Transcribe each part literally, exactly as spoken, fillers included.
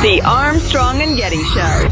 The Armstrong and Getty Show.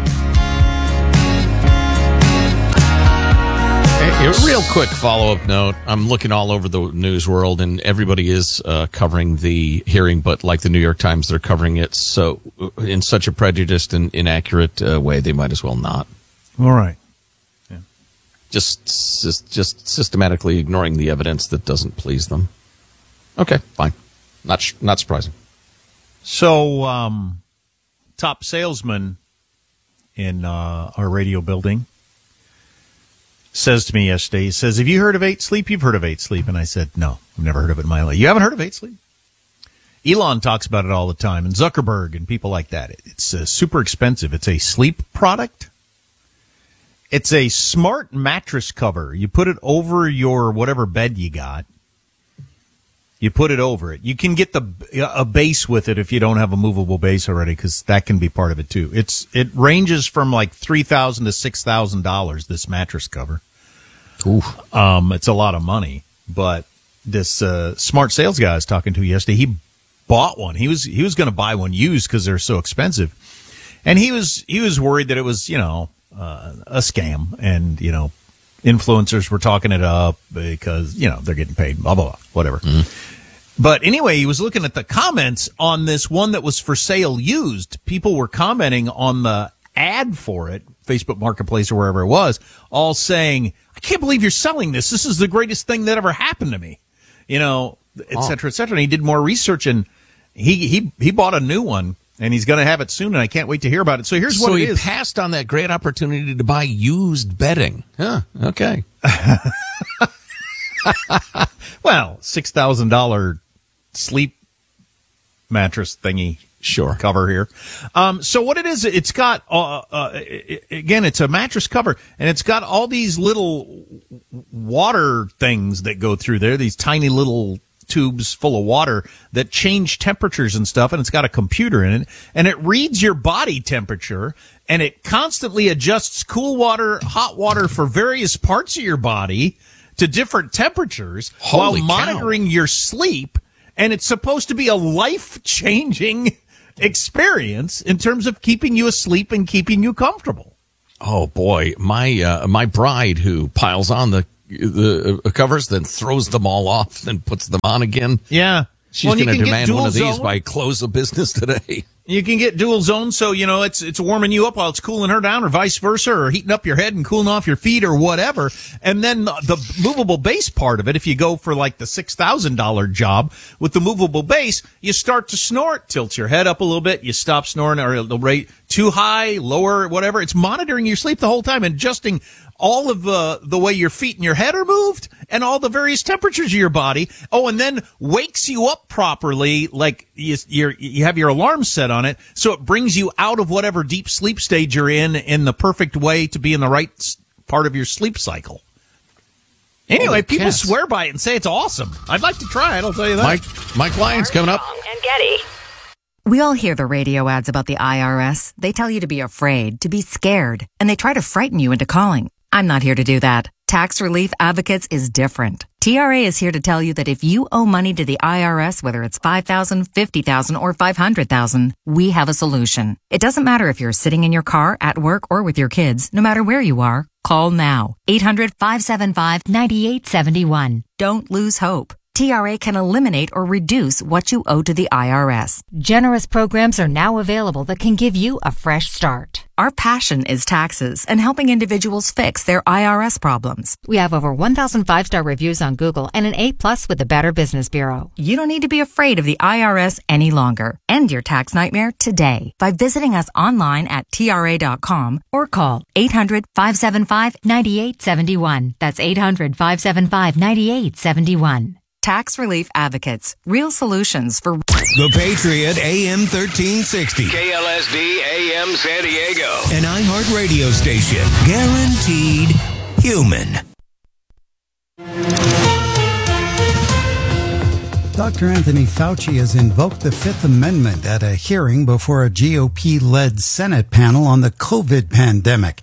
A real quick follow-up note. I'm looking all over the news world, and everybody is uh, covering the hearing, but like the New York Times, they're covering it so in such a prejudiced and inaccurate uh, way, they might as well not. All right. Yeah. Just, just, just systematically ignoring the evidence that doesn't please them. Okay, fine. Not, not surprising. So, um, top salesman in uh, our radio building says to me yesterday, he says, have you heard of eight sleep? You've heard of eight sleep. And I said, no, I've never heard of it in my life. You haven't heard of eight sleep? Elon talks about it all the time, and Zuckerberg and people like that. It's uh, super expensive. It's a sleep product. It's a smart mattress cover. You put it over your whatever bed you got. You put it over it. You can get the a base with it if you don't have a movable base already, because that can be part of it too. It's it ranges from like three thousand to six thousand dollars. This mattress cover. Ooh, um, it's a lot of money. But this uh, smart sales guy I was talking to yesterday, he bought one. He was he was going to buy one used because they're so expensive, and he was he was worried that it was you know uh, a scam, and you know. Influencers were talking it up because, you know, they're getting paid, blah, blah, blah, whatever. Mm-hmm. But anyway, he was looking at the comments on this one that was for sale used. People were commenting on the ad for it, Facebook Marketplace or wherever it was, all saying, I can't believe you're selling this. This is the greatest thing that ever happened to me, you know, et cetera, et cetera. And he did more research, and he, he, he bought a new one. And he's going to have it soon, and I can't wait to hear about it. So here's what so it he is. passed on that great opportunity to buy used bedding. Huh, okay. Well, six thousand dollars sleep mattress thingy sure. cover here. Um, so what it is, it's got, uh, uh, it, again, it's a mattress cover, and it's got all these little water things that go through there, these tiny little tubes full of water that change temperatures and stuff, and it's got a computer in it, and it reads your body temperature, and it constantly adjusts cool water, hot water for various parts of your body to different temperatures. Holy while monitoring cow. your sleep, and it's supposed to be a life-changing experience in terms of keeping you asleep and keeping you comfortable. Oh boy, my uh, my bride, who piles on the the uh, covers, then throws them all off, then puts them on again. Yeah. She's well, going to demand one of these zone. by close of business today. You can get dual zone, so, you know, it's it's warming you up while it's cooling her down, or vice versa, or heating up your head and cooling off your feet or whatever. And then the, the movable base part of it, if you go for like the six thousand dollars job with the movable base, you start to snore, tilt your head up a little bit, you stop snoring, or the rate too high, lower, whatever. It's monitoring your sleep the whole time and adjusting all of the, the way your feet and your head are moved and all the various temperatures of your body. Oh, and then wakes you up properly, like you, you're, you have your alarm set on it, so it brings you out of whatever deep sleep stage you're in in the perfect way to be in the right part of your sleep cycle. Anyway, people Cass. swear by it and say it's awesome. I'd like to try it, I'll tell you that. My, my client's coming up. And Getty. We all hear the radio ads about the I R S. They tell you to be afraid, to be scared, and they try to frighten you into calling. I'm not here to do that. Tax Relief Advocates is different. T R A is here to tell you that if you owe money to the I R S, whether it's five thousand dollars, fifty thousand dollars, or five hundred thousand dollars, we have a solution. It doesn't matter if you're sitting in your car, at work, or with your kids. No matter where you are, call now. eight hundred, five seven five, nine eight seven one. Don't lose hope. T R A can eliminate or reduce what you owe to the I R S. Generous programs are now available that can give you a fresh start. Our passion is taxes and helping individuals fix their I R S problems. We have over one thousand five-star reviews on Google and an A plus with the Better Business Bureau. You don't need to be afraid of the I R S any longer. End your tax nightmare today by visiting us online at T R A dot com or call eight hundred, five seven five, nine eight seven one. That's eight hundred, five seven five, nine eight seven one. Tax Relief Advocates. Real solutions for The Patriot A M thirteen sixty. K L S D A M San Diego. An iHeart radio station. Guaranteed human. Doctor Anthony Fauci has invoked the Fifth Amendment at a hearing before a G O P-led Senate panel on the COVID pandemic.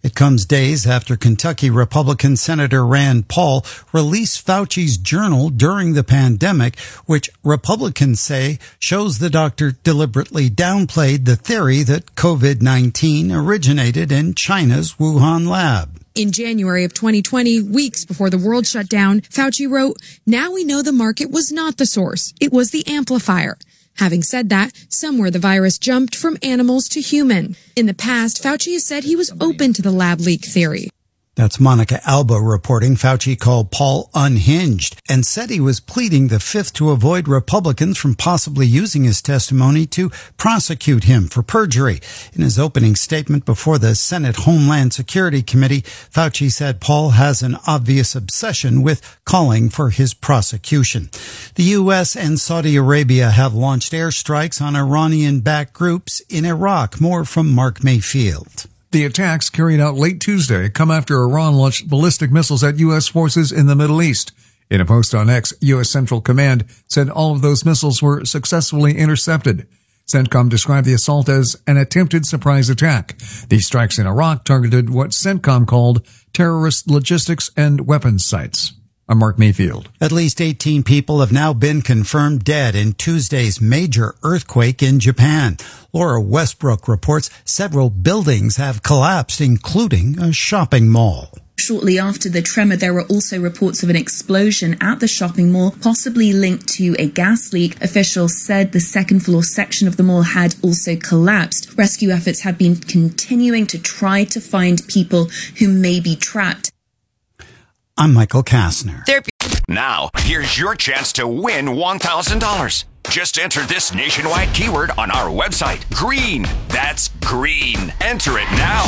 It comes days after Kentucky Republican Senator Rand Paul released Fauci's journal during the pandemic, which Republicans say shows the doctor deliberately downplayed the theory that COVID nineteen originated in China's Wuhan lab. In January of twenty twenty, weeks before the world shut down, Fauci wrote, "Now we know the market was not the source. It was the amplifier." Having said that, somewhere the virus jumped from animals to human. In the past, Fauci has said he was open to the lab leak theory. That's Monica Alba reporting. Fauci called Paul unhinged and said he was pleading the Fifth to avoid Republicans from possibly using his testimony to prosecute him for perjury. In his opening statement before the Senate Homeland Security Committee, Fauci said Paul has an obvious obsession with calling for his prosecution. The U S and Saudi Arabia have launched airstrikes on Iranian-backed groups in Iraq. More from Mark Mayfield. The attacks carried out late Tuesday come after Iran launched ballistic missiles at U S forces in the Middle East. In a post on X, U S Central Command said all of those missiles were successfully intercepted. CENTCOM described the assault as an attempted surprise attack. These strikes in Iraq targeted what CENTCOM called terrorist logistics and weapons sites. I'm Mark Mayfield. At least eighteen people have now been confirmed dead in Tuesday's major earthquake in Japan. Laura Westbrook reports several buildings have collapsed, including a shopping mall. Shortly after the tremor, there were also reports of an explosion at the shopping mall, possibly linked to a gas leak. Officials said the second floor section of the mall had also collapsed. Rescue efforts have been continuing to try to find people who may be trapped. I'm Michael Kastner. Now, here's your chance to win one thousand dollars. Just enter this nationwide keyword on our website. Green. That's green. Enter it now.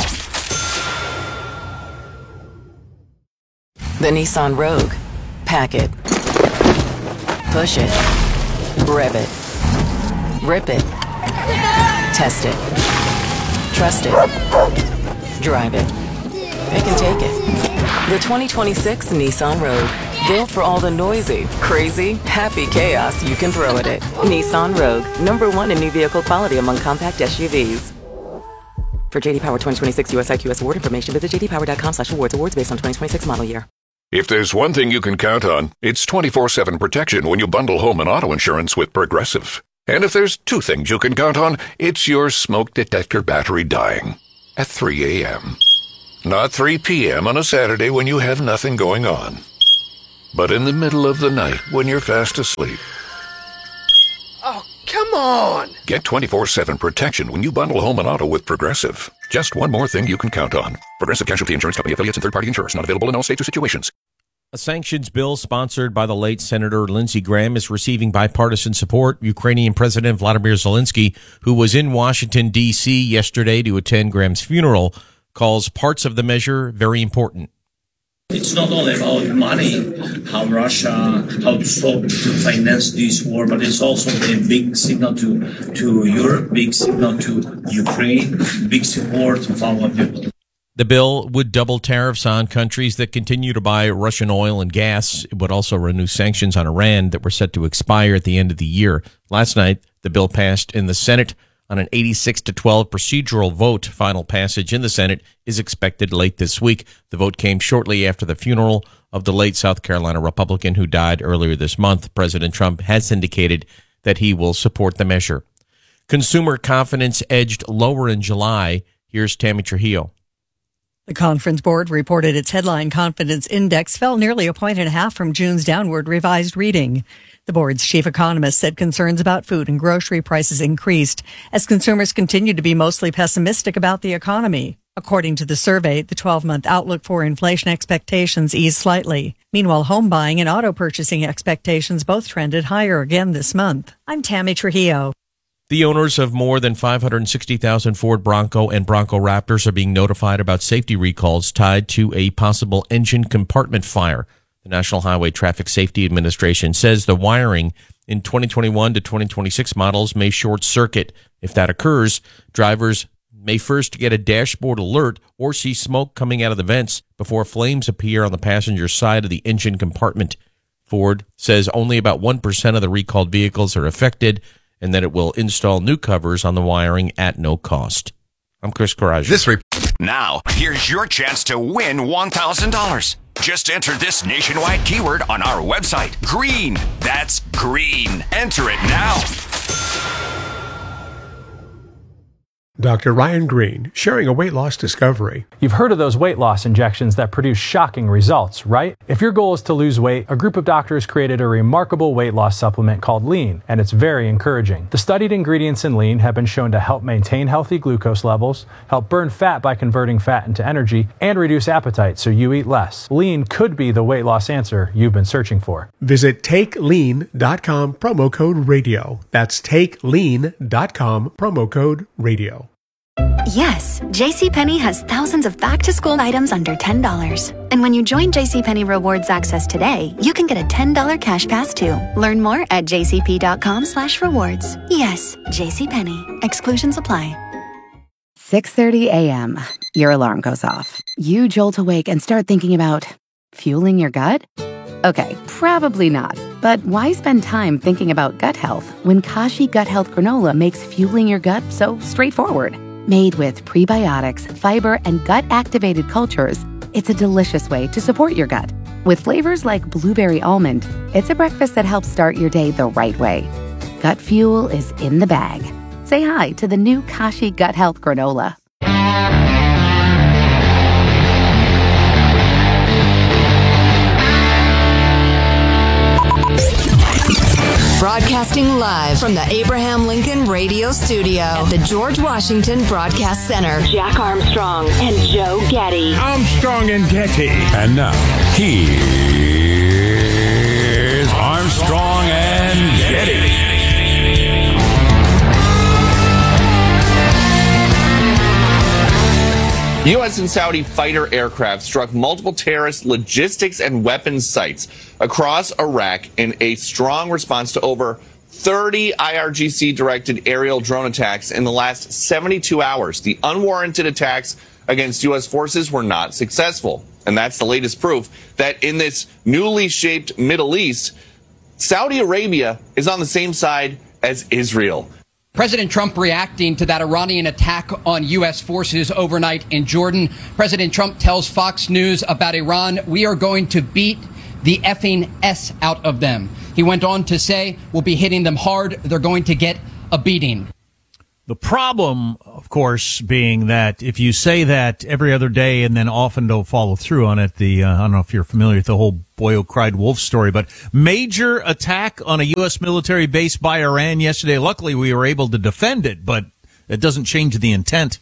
The Nissan Rogue. Pack it. Push it. Rev it. Rip it. Test it. Trust it. Drive it. It can take it. The twenty twenty-six Nissan Rogue. Built for all the noisy, crazy, happy chaos you can throw at it. Nissan Rogue. Number one in new vehicle quality among compact S U Vs. For J D Power twenty twenty-six U S I Q S award information, visit j d power dot com slash awards. Awards based on twenty twenty-six model year. If there's one thing you can count on, it's twenty-four seven protection when you bundle home and auto insurance with Progressive. And if there's two things you can count on, it's your smoke detector battery dying at three a.m. Not three p.m. on a Saturday when you have nothing going on, but in the middle of the night when you're fast asleep. Oh, come on! Get twenty-four seven protection when you bundle home and auto with Progressive. Just one more thing you can count on. Progressive Casualty Insurance Company affiliates and third-party insurers. Not available in all states or situations. A sanctions bill sponsored by the late Senator Lindsey Graham is receiving bipartisan support. Ukrainian President Vladimir Zelensky, who was in Washington, D C yesterday to attend Graham's funeral, calls parts of the measure very important. It's not only about money, how Russia, how to stop, to finance this war, but it's also a big signal to, to Europe, big signal to Ukraine, big support of our people. The bill would double tariffs on countries that continue to buy Russian oil and gas. It would also renew sanctions on Iran that were set to expire at the end of the year. Last night, the bill passed in the Senate on an eighty-six to twelve procedural vote. Final passage in the Senate is expected late this week. The vote came shortly after the funeral of the late South Carolina Republican who died earlier this month. President Trump has indicated that he will support the measure. Consumer confidence edged lower in July. Here's Tammy Trujillo. The Conference Board reported its headline confidence index fell nearly a point and a half from June's downward revised reading. The board's chief economist said concerns about food and grocery prices increased as consumers continued to be mostly pessimistic about the economy. According to the survey, the twelve-month outlook for inflation expectations eased slightly. Meanwhile, home buying and auto purchasing expectations both trended higher again this month. I'm Tammy Trujillo. The owners of more than five hundred sixty thousand Ford Bronco and Bronco Raptors are being notified about safety recalls tied to a possible engine compartment fire. The National Highway Traffic Safety Administration says the wiring in twenty twenty-one to twenty twenty-six models may short circuit. If that occurs, drivers may first get a dashboard alert or see smoke coming out of the vents before flames appear on the passenger side of the engine compartment. Ford says only about one percent of the recalled vehicles are affected and that it will install new covers on the wiring at no cost. I'm Chris Coraggio. This re- Now, here's your chance to win one thousand dollars. Just enter this nationwide keyword on our website. Green. That's green. Enter it now. Doctor Ryan Green, sharing a weight loss discovery. You've heard of those weight loss injections that produce shocking results, right? If your goal is to lose weight, a group of doctors created a remarkable weight loss supplement called Lean, and it's very encouraging. The studied ingredients in Lean have been shown to help maintain healthy glucose levels, help burn fat by converting fat into energy, and reduce appetite so you eat less. Lean could be the weight loss answer you've been searching for. Visit take lean dot com, promo code radio. That's take lean dot com, promo code radio. Yes, JCPenney has thousands of back-to-school items under ten dollars. And when you join JCPenney Rewards Access today, you can get a ten dollars cash pass too. Learn more at jcp.com slash rewards. Yes, JCPenney. Exclusions apply. six thirty a.m. Your alarm goes off. You jolt awake and start thinking about fueling your gut? Okay, probably not. But why spend time thinking about gut health when Kashi Gut Health Granola makes fueling your gut so straightforward? Made with prebiotics, fiber, and gut-activated cultures, it's a delicious way to support your gut. With flavors like blueberry almond, it's a breakfast that helps start your day the right way. Gut fuel is in the bag. Say hi to the new Kashi Gut Health Granola. Broadcasting live from the Abraham Lincoln Radio Studio at the George Washington Broadcast Center. Jack Armstrong and Joe Getty. Armstrong and Getty. And now, here's Armstrong and Getty. U S and Saudi fighter aircraft struck multiple terrorist logistics and weapons sites across Iraq in a strong response to over thirty I R G C-directed aerial drone attacks in the last seventy-two hours. The unwarranted attacks against U S forces were not successful. And that's the latest proof that in this newly shaped Middle East, Saudi Arabia is on the same side as Israel. President Trump reacting to that Iranian attack on U S forces overnight in Jordan. President Trump tells Fox News about Iran, "We are going to beat the effing S out of them." He went on to say, "We'll be hitting them hard. They're going to get a beating." The problem, of course, being that if you say that every other day and then often don't follow through on it, the uh, I don't know if you're familiar with the whole Boy Who Cried Wolf story, but major attack on a U S military base by Iran yesterday. Luckily, we were able to defend it, but it doesn't change the intent.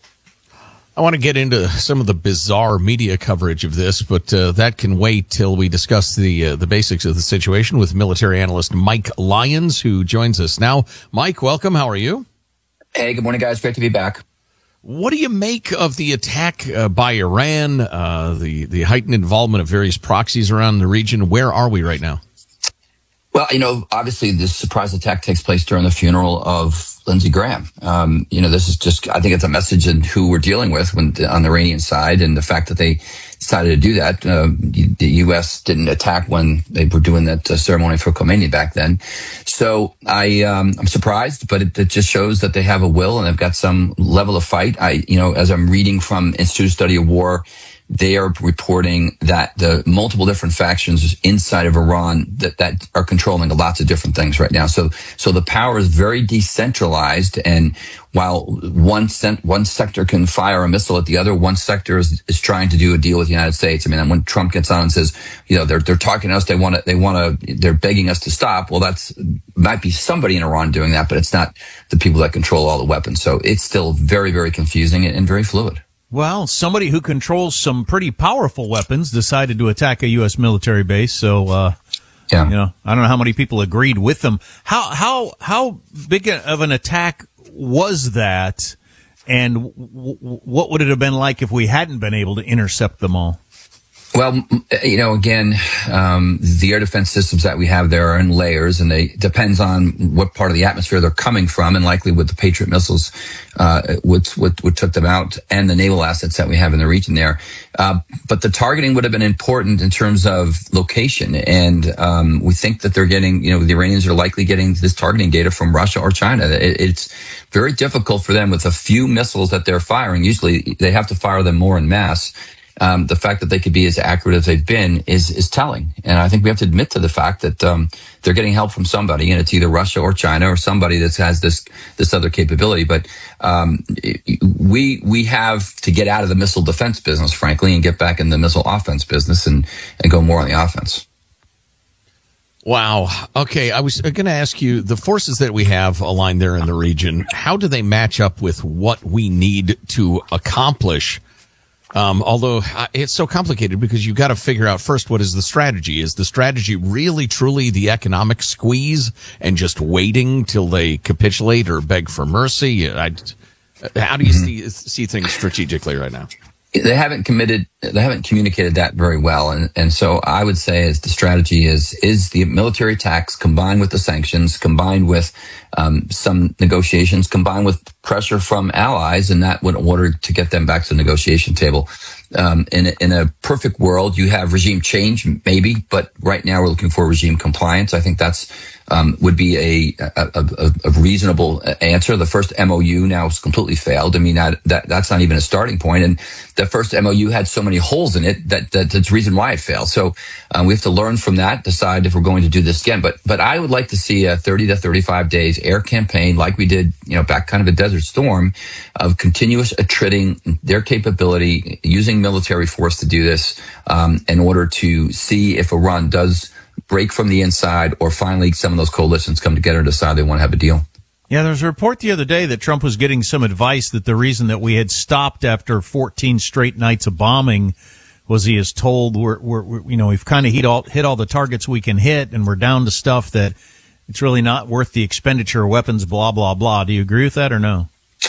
I want to get into some of the bizarre media coverage of this, but uh, that can wait till we discuss the uh, the basics of the situation with military analyst Mike Lyons, who joins us now. Mike, welcome. How are you? Hey, good morning, guys. Great to be back. What do you make of the attack uh, by Iran, uh, the, the heightened involvement of various proxies around the region? Where are we right now? Well, you know, obviously this surprise attack takes place during the funeral of Lindsey Graham. Um, you know, this is just, I think it's a message in who we're dealing with when, on the Iranian side, and the fact that they decided to do that. Uh, the U S didn't attack when they were doing that uh, ceremony for Khomeini back then. So I, um, I'm surprised, but it, it just shows that they have a will and they've got some level of fight. I, you know, as I'm reading from Institute of Study of War, they are reporting that the multiple different factions inside of Iran that, that are controlling lots of different things right now. So, so the power is very decentralized. And while one cent, one sector can fire a missile at the other, one sector is, is trying to do a deal with the United States. I mean, when Trump gets on and says, you know, they're, they're talking to us, they want to, they want to, they're begging us to stop. Well, that's, might be somebody in Iran doing that, but it's not the people that control all the weapons. So it's still very, very confusing and, and very fluid. Well, somebody who controls some pretty powerful weapons decided to attack a U S military base. So, uh, yeah. you know, I don't know how many people agreed with them. How, how, how big of an attack was that? And w- w- what would it have been like if we hadn't been able to intercept them all? Well, you know, again, um, the air defense systems that we have there are in layers, and they depends on what part of the atmosphere they're coming from, and likely with the Patriot missiles, uh, what, what, what took them out, and the naval assets that we have in the region there. Uh, but the targeting would have been important in terms of location, and um, we think that they're getting, you know, the Iranians are likely getting this targeting data from Russia or China. It, it's very difficult for them with a few missiles that they're firing. Usually, they have to fire them more en masse. Um, the fact that they could be as accurate as they've been is is telling, and I think we have to admit to the fact that um, they're getting help from somebody, and it's either Russia or China or somebody that has this this other capability. But um, we we have to get out of the missile defense business, frankly, and get back in the missile offense business and and go more on the offense. Wow. Okay, I was going to ask you, the forces that we have aligned there in the region, how do they match up with what we need to accomplish? Um, although it's so complicated because you've got to figure out first, what is the strategy? Is the strategy really, truly the economic squeeze and just waiting till they capitulate or beg for mercy? I, how do you mm-hmm. see, see things strategically right now? They haven't committed, they haven't communicated that very well. And, and so I would say is the strategy is, is the military attacks combined with the sanctions, combined with um, some negotiations, combined with pressure from allies, and that would order to get them back to the negotiation table. Um, in, a, in a perfect world, you have regime change, maybe, but right now we're looking for regime compliance. I think that's um, would be a, a, a, a reasonable answer. The first M O U now has completely failed. I mean, that, that that's not even a starting point. And the first M O U had so many holes in it that, that that's the reason why it failed. So um, we have to learn from that, decide if we're going to do this again. But but I would like to see a thirty to thirty-five days air campaign like we did, you know, back kind of a Desert Storm, of continuous attriting their capability, using military force to do this um, in order to see if Iran does break from the inside, or finally some of those coalitions come together and decide they want to have a deal. Yeah, there was a report the other day that Trump was getting some advice that the reason that we had stopped after fourteen straight nights of bombing was he is told we're, we're, we're you know, we've kind of hit all, hit all the targets we can hit, and we're down to stuff that it's really not worth the expenditure of weapons, blah, blah, blah. Do you agree with that or no?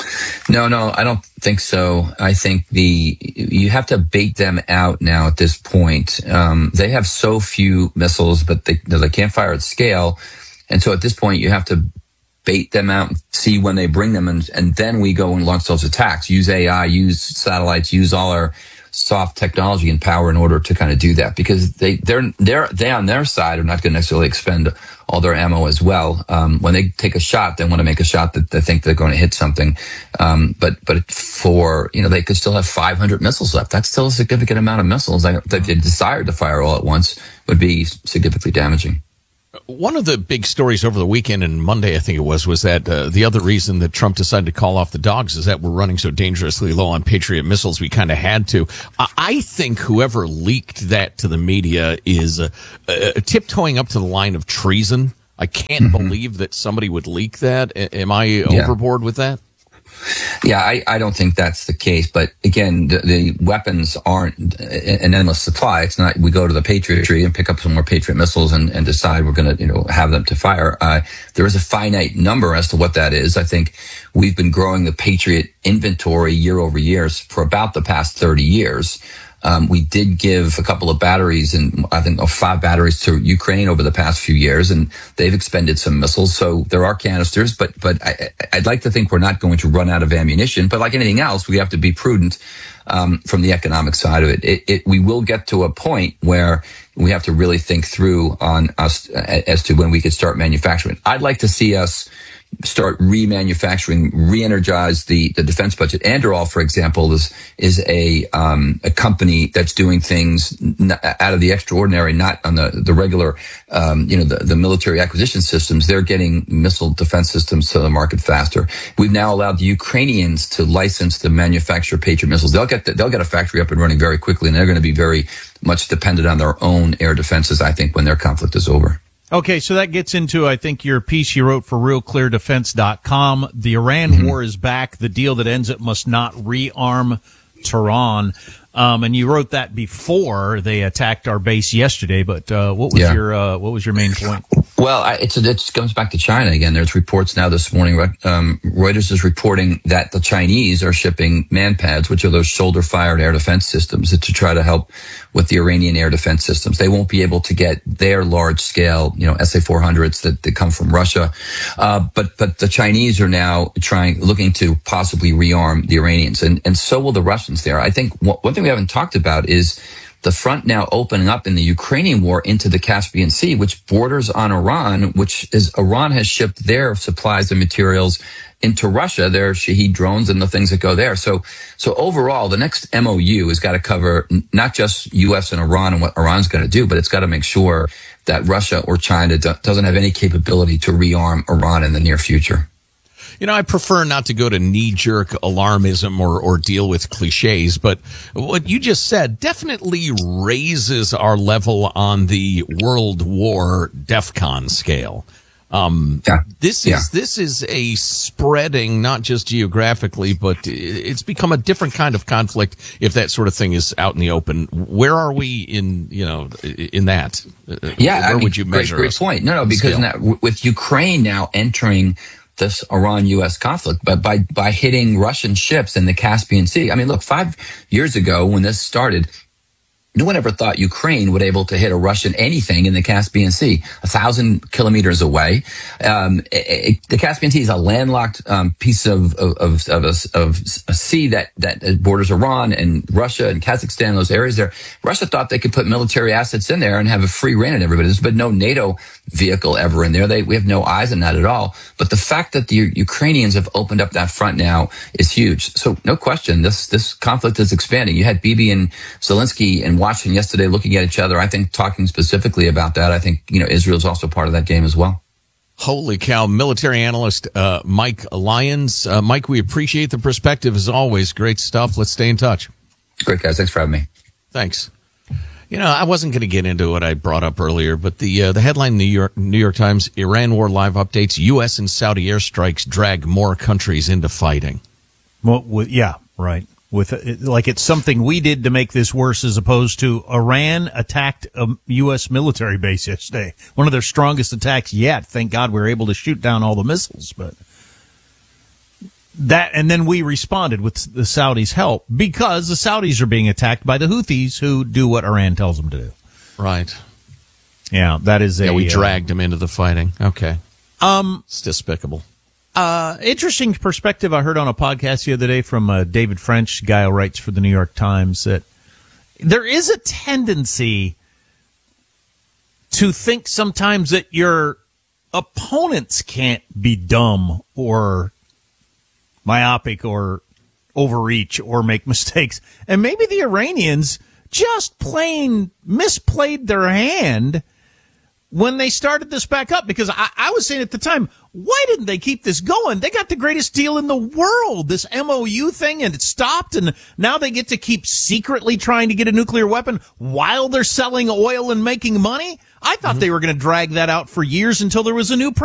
No, no, I don't think so. I think the you have to bait them out now at this point. Um, they have so few missiles, but they they can't fire at scale, and so at this point you have to bait them out and see when they bring them, and and then we go and launch those attacks. Use A I, use satellites, use all our soft technology and power in order to kind of do that, because they they're they're they on their side are not going to necessarily expend all their ammo as well. Um, when they take a shot, they want to make a shot that they think they're going to hit something. Um, but but for, you know, they could still have five hundred missiles left. That's still a significant amount of missiles. If they desired to fire all at once, would be significantly damaging. One of the big stories over the weekend and Monday, I think it was, was that uh, the other reason that Trump decided to call off the dogs is that we're running so dangerously low on Patriot missiles, we kind of had to. I, I think whoever leaked that to the media is uh, uh, tiptoeing up to the line of treason. I can't mm-hmm. believe that somebody would leak that. A- am I yeah. overboard with that? Yeah, I, I don't think that's the case. But again, the, the weapons aren't an endless supply. It's not we go to the Patriot tree and pick up some more Patriot missiles and, and decide we're going to, you know, have them to fire. Uh, there is a finite number as to what that is. I think we've been growing the Patriot inventory year over year for about the past thirty years. Um, we did give a couple of batteries, and I think oh, five batteries to Ukraine over the past few years, and they've expended some missiles. So there are canisters, but but I, I'd like to think we're not going to run out of ammunition. But like anything else, we have to be prudent um, from the economic side of it. It, it. We will get to a point where we have to really think through on us as to when we could start manufacturing. I'd like to see us start remanufacturing, re-energize the, the defense budget. Anduril, for example, is is a um, a company that's doing things out of the extraordinary, not on the the regular, um, you know, the, the military acquisition systems. They're getting missile defense systems to the market faster. We've now allowed the Ukrainians to license to manufacture Patriot missiles. They'll get the, they'll get a factory up and running very quickly, and they're going to be very much dependent on their own air defenses, I think, when their conflict is over. Okay, so that gets into, I think, your piece you wrote for real clear defense dot com. The Iran mm-hmm. war is back. The deal that ends it must not rearm Tehran. Um, and you wrote that before they attacked our base yesterday. But uh, what was yeah. your uh, what was your main point? Well, I, it's it comes back to China again. There's reports now this morning. Um, Reuters is reporting that the Chinese are shipping MANPADS, which are those shoulder-fired air defense systems, to try to help with the Iranian air defense systems. They won't be able to get their large-scale, you know, S A four hundreds that, that come from Russia. Uh, but but the Chinese are now trying, looking to possibly rearm the Iranians, and and so will the Russians. There, I think one thing we haven't talked about is the front now opening up in the Ukrainian war into the Caspian Sea, which borders on Iran, which is Iran has shipped their supplies and materials into Russia, their Shahed drones and the things that go there. So, so overall, the next M O U has got to cover not just U S and Iran and what Iran's going to do, but it's got to make sure that Russia or China do, doesn't have any capability to rearm Iran in the near future. You know, I prefer not to go to knee-jerk alarmism or, or deal with cliches, but what you just said definitely raises our level on the World War DEFCON scale. Um, yeah. This is yeah. this is a spreading, not just geographically, but it's become a different kind of conflict if that sort of thing is out in the open. Where are we in, you know, in that? Yeah, Where I mean, would you measure? Great, great point. No, no, because now, with Ukraine now entering this Iran-U S conflict, but by, by hitting Russian ships in the Caspian Sea. I mean, look, five years ago when this started, no one ever thought Ukraine would be able to hit a Russian anything in the Caspian Sea, a thousand kilometers away. Um, it, it, the Caspian Sea is a landlocked um, piece of of, of, of, a, of a sea that, that borders Iran and Russia and Kazakhstan, those areas there. Russia thought they could put military assets in there and have a free rein on everybody. There's been no NATO vehicle ever in there. They, we have no eyes on that at all. But the fact that the Ukrainians have opened up that front now is huge. So no question, this this conflict is expanding. You had Bibi and Zelensky and Washington yesterday looking at each other, I think talking specifically about that. I think, you know, Israel's also part of that game as well. Holy cow. Military analyst uh, Mike Lyons. Uh, Mike, we appreciate the perspective as always. Great stuff. Let's stay in touch. Great, guys. Thanks for having me. Thanks. You know, I wasn't going to get into what I brought up earlier, but the uh, the headline New York New York Times, Iran war live updates, U S and Saudi airstrikes drag more countries into fighting. Well, with, yeah, right. With like it's something we did to make this worse, as opposed to Iran attacked a U S military base yesterday. One of their strongest attacks yet. Thank God we were able to shoot down all the missiles. But that, and then we responded with the Saudis' help because the Saudis are being attacked by the Houthis, who do what Iran tells them to do. Right. Yeah, that is a. Yeah, we dragged uh, them into the fighting. Okay. Um, it's despicable. Uh, interesting perspective I heard on a podcast the other day from uh, David French, guy who writes for the New York Times, that there is a tendency to think sometimes that your opponents can't be dumb or myopic or overreach or make mistakes. And maybe the Iranians just plain misplayed their hand when they started this back up, because I, I was saying at the time, why didn't they keep this going? They got the greatest deal in the world, this M O U thing, and it stopped, and now they get to keep secretly trying to get a nuclear weapon while they're selling oil and making money? I thought mm-hmm. they were going to drag that out for years until there was a new president.